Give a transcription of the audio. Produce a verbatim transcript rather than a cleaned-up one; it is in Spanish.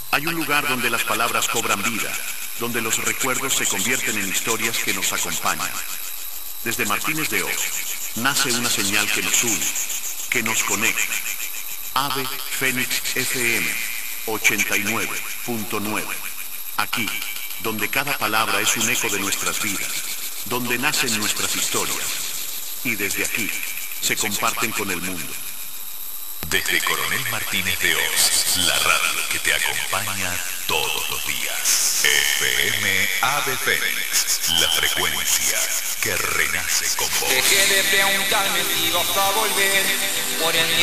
Hay un lugar donde las palabras cobran vida, donde los recuerdos se convierten en historias que nos acompañan. Desde Martínez de Oz nace una señal que nos une, que nos conecta. Ave Fénix F M ochenta y nueve punto nueve. Aquí, donde cada palabra es un eco de nuestras vidas, donde nacen nuestras historias. Y desde aquí, se comparten con el mundo. Desde Coronel Martínez de Oz, la radio que te acompaña todos los días. F M Ave Fénix, la frecuencia que renace con vos. Dejé de preguntarme si vas a volver por el